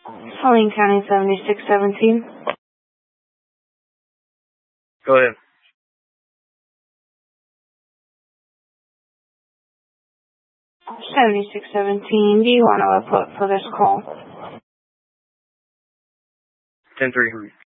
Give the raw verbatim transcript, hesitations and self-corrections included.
Saline County seventy-six seventeen. Go ahead. seventy-six seventeen, do you want to report for this call? ten three.